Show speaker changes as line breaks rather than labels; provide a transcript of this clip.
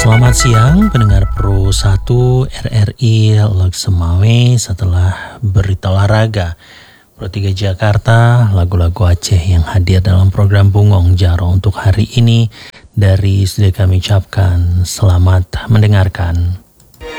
Selamat siang pendengar Pro 1 RRI Lok Semawe. Setelah berita olahraga Pro 3 Jakarta, lagu-lagu Aceh yang hadir dalam program Bungong Jaro untuk hari ini. Dari studio kami ucapkan selamat mendengarkan.